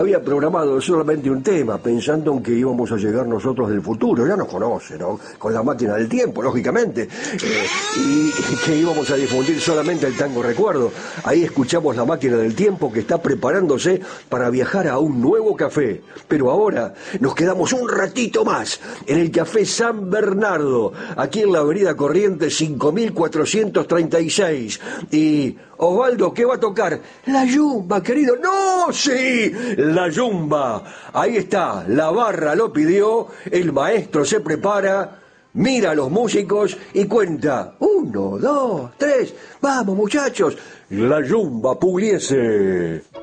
Había programado solamente un tema, pensando en que íbamos a llegar nosotros del futuro. Ya nos conocen, ¿no? Con la máquina del tiempo, lógicamente. Y que íbamos a difundir solamente el tango recuerdo. Ahí escuchamos la máquina del tiempo que está preparándose para viajar a un nuevo café. Pero ahora nos quedamos un ratito más en el Café San Bernardo, aquí en la avenida Corrientes 5436. Y Osvaldo, ¿qué va a tocar? La Yumba, querido. ¡No! ¡Sí! La Yumba. Ahí está, la barra lo pidió, el maestro se prepara, mira a los músicos y cuenta. 1, 2, 3. ¡Vamos, muchachos! La Yumba Pugliese.